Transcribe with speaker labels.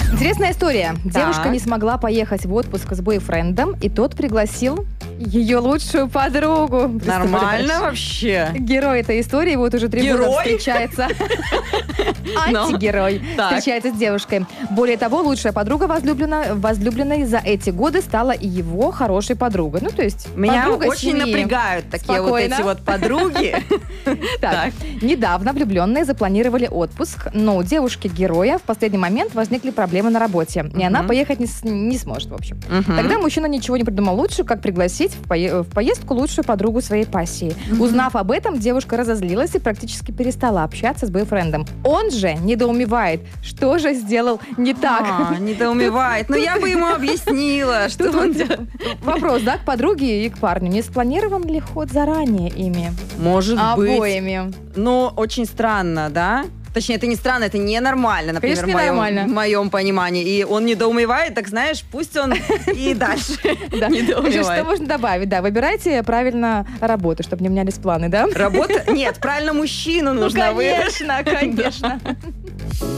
Speaker 1: Интересная история. Девушка не смогла поехать в отпуск с бойфрендом, и тот пригласил ее лучшую подругу.
Speaker 2: Нормально вообще.
Speaker 1: Герой этой истории вот уже 3 года встречается. Антигерой. Встречается с девушкой. Более того, лучшая подруга возлюбленной за эти годы стала и его хорошей подругой. Ну, то есть
Speaker 2: меня очень напрягают такие вот эти вот подруги.
Speaker 1: Так, недавно влюбленные запланировали отпуск, но у девушки-героя в последний момент возникли проблемы на работе, и она поехать не сможет, в общем. Тогда мужчина ничего не придумал лучше, как пригласить в поездку лучшую подругу своей пассии. Узнав об этом, девушка разозлилась и практически перестала общаться с бойфрендом. Он же недоумевает, что же сделал не так.
Speaker 2: Недоумевает. Но я бы ему объяснила, что он делает.
Speaker 1: Вопрос, да, к подруге и к парню. Не спланирован ли ход заранее ими?
Speaker 2: Может быть.
Speaker 1: Обоими.
Speaker 2: Но очень странно, да? Точнее, это не странно, это ненормально, например, в моем понимании. И он недоумевает, так знаешь, пусть он и дальше недоумевает.
Speaker 1: Что можно добавить? Да, выбирайте правильно работу, чтобы не менялись планы, да?
Speaker 2: Работа? Нет, правильно мужчину нужно выбрать.
Speaker 1: Конечно, конечно.